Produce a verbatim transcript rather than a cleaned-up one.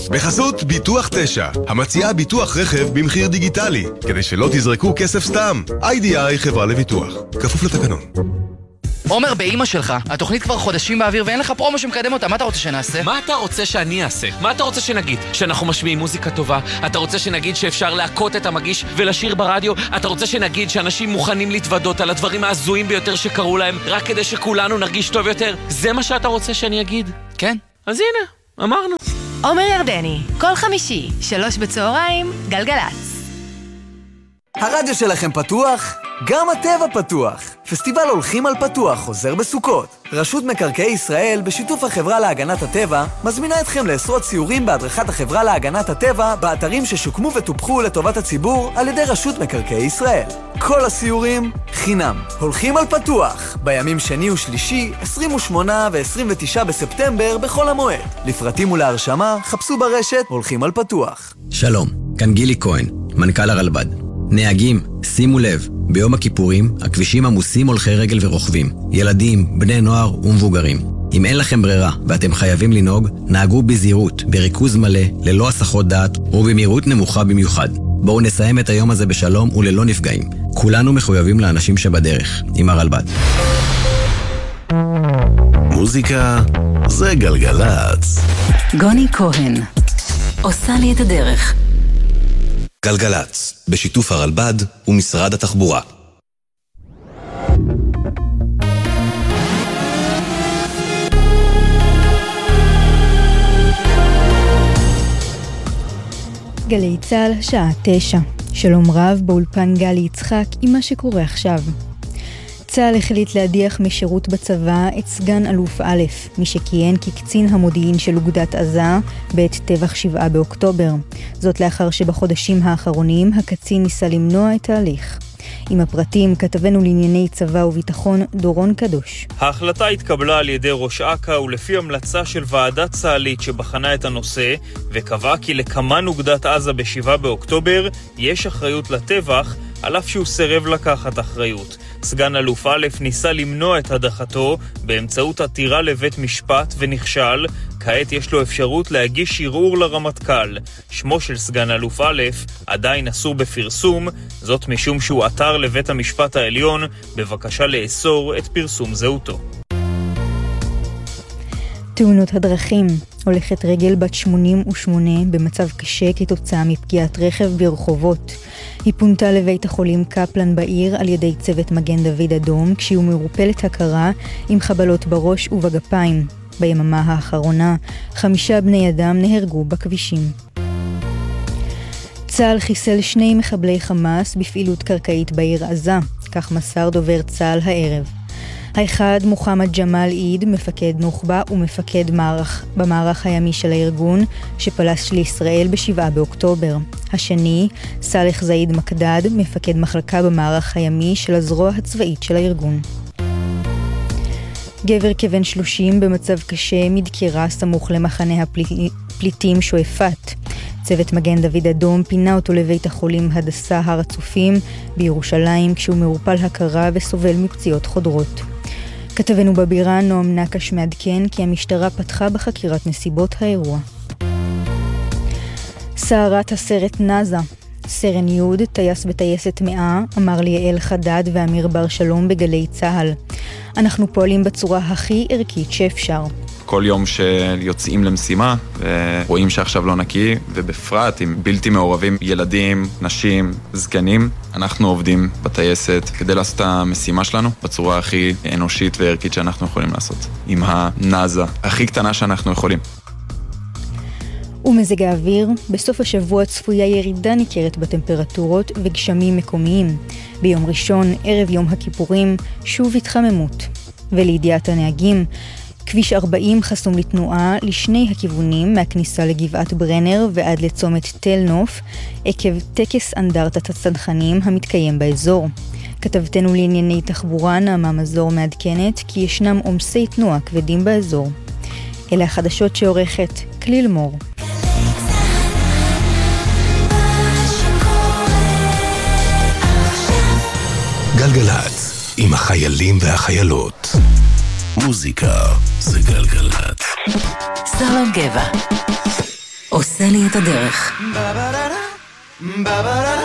בחסות ביטוח תשע, המציעה ביטוח רכב במחיר דיגיטלי, כדי שלא תזרקו כסף סתם. איי די איי חברה לביטוח, כפוף לתקנון. עומר, באמא שלך, התוכנית כבר חודשים באוויר ואין לך פרומו שמקדם אותה, מה אתה רוצה שנעשה? מה אתה רוצה שאני אעשה? מה אתה רוצה שנגיד? שאנחנו משמיעים מוזיקה טובה? אתה רוצה שנגיד שאפשר להקות את המגיש ולשיר ברדיו? אתה רוצה שנגיד שאנשים מוכנים להתוודות על הדברים העזויים ביותר שקרו להם רק כדי שכולנו נרגיש טוב יותר? זה מה שאתה רוצה שאני אגיד? כן. אז הנה, אמרנו. עומר ירדני, כל חמישי, שלוש בצהריים, גלגלץ. הרדיו שלכם פתוח? גם הטבע פתוח. פסטיבל הולכים על פתוח חוזר בסוכות. רשות מקרקעי ישראל, בשיתוף החברה להגנת הטבע, מזמינה אתכם לעשרות סיורים בהדרכת החברה להגנת הטבע באתרים ששוקמו וטופחו לטובת הציבור על ידי רשות מקרקעי ישראל. כל הסיורים חינם. הולכים על פתוח, בימים שני ושלישי, עשרים ושמונה ו-עשרים ותשעה בספטמבר בכל המועד. לפרטים ולהרשמה, חפשו ברשת הולכים על פתוח. שלום, כאן גילי כהן, מנכ"ל הרלב"ד. נהגים, שימו לב, ביום הכיפורים הכבישים עמוסים הולכי רגל ורוכבים, ילדים, בני נוער ומבוגרים. אם אין לכם ברירה ואתם חייבים לנהוג, נהגו בזהירות, בריכוז מלא, ללא הסחות דעת ובמהירות נמוכה במיוחד. בואו נסיים את היום הזה בשלום וללא נפגעים. כולנו מחויבים לאנשים שבדרך, עם הרלב"ד. מוזיקה זה גלגלץ. גוני כהן עושה לי את הדרך. גלגלץ, בשיתוף הרלב"ד ומשרד התחבורה. גלי צהל, שעה תשע. שלום רב, באולפן גלי יצחק עם מה שקורה עכשיו. צה"ל החליט להדיח משירות בצבא את סגן אלוף א', מי שכיהן כקצין המודיעין של אוגדת עזה בעת טבח שבעה באוקטובר. זאת לאחר שבחודשים האחרונים הקצין ניסה למנוע את ההליך. עם הפרטים כתבנו לענייני צבא וביטחון דורון קדוש. ההחלטה התקבלה על ידי ראש אכ"א ולפי המלצה של ועדה צה"לית שבחנה את הנושא וקבעה כי לקמן אוגדת עזה בשבעה באוקטובר יש אחריות לטבח על אף שהוא סירב לקחת אחריות. סגן אלוף א' ניסה למנוע את הדחתו באמצעות עתירה לבית משפט ונכשל. כעת יש לו אפשרות להגיש ערעור לרמטכ"ל. שמו של סגן אלוף א' עדיין אסור בפרסום, זאת משום שהוא עתר לבית המשפט העליון בבקשה לאסור את פרסום זהותו. תאונות הדרכים. הולכת רגל בת שמונים ושמונה במצב קשה כתוצאה מפגיעת רכב ברחובות. היא פונתה לבית החולים קפלן בעיר על ידי צוות מגן דוד אדום כשהיא מרופלת הכרה עם חבלות בראש ובגפיים. ביממה האחרונה חמישה בני אדם נהרגו בכבישים. צה"ל חיסל שני מחבלי חמאס בפעילות קרקעית בעיר עזה, כך מסר דובר צה"ל הערב. האחד מוחמד ג'מאל עיד, מפקד נוח'בה ומפקד מערך, במערך הימי של הארגון שפלש לישראל בשבעה באוקטובר. השני, סלח זעיד מקדד, מפקד מחלקה במערך הימי של הזרוע הצבאית של הארגון. גבר כבן שלושים במצב קשה מדקירה סמוך למחנה הפליטים שואפת. צוות מגן דוד אדום פינה אותו לבית החולים הדסה הר הצופים בירושלים כשהוא מרופל הכרה וסובל מפציעות חודרות. כתבנו בבירה נועם נקש מעדכן כי המשטרה פתחה בחקירת נסיבות האירוע. סערת הסרט נאזה. סרן יוד, טייס בטייסת מאה, אמר ליעל חדד ואמיר בר שלום בגלי צהל. אנחנו פועלים בצורה הכי ערכית שאפשר. כל יום שיוצאים למשימה ורואים שעכשיו לא נקי, ובפרט עם בלתי מעורבים ילדים, נשים, זקנים, אנחנו עובדים בטייסת כדי לעשות את המשימה שלנו בצורה הכי אנושית וערכית שאנחנו יכולים לעשות. עם הנאזה הכי קטנה שאנחנו יכולים. ומזג האוויר, בסוף השבוע צפויה ירידה ניכרת בטמפרטורות וגשמים מקומיים. ביום ראשון, ערב יום הכיפורים, שוב התחממות. ולידיעת הנהגים, כביש ארבעים חסום לתנועה לשני הכיוונים מהכניסה לגבעת ברנר ועד לצומת תל נוף, עקב טקס אנדרטת הצנחנים המתקיים באזור. כתבתנו לענייני תחבורה נעמה מזור מעדכנת כי ישנם עומסי תנועה כבדים באזור. אלה החדשות שעורכת כליל מור. גלגלץ, עם החיילים והחיילות. מוזיקה זה גלגלץ. סלם גבע עושה עושה לי את הדרך.